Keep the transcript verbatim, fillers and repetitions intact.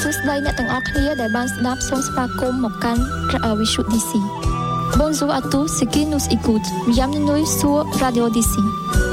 សួស្តីអ្នកទាំងអស់គ្នាដែលបានស្ដាប់សូមស្វាគមន៍មកកាន់ Visu ឌី ស៊ី Bonjour à tous ceux qui nous écoutent. Bienvenue sur Radio ឌី ស៊ី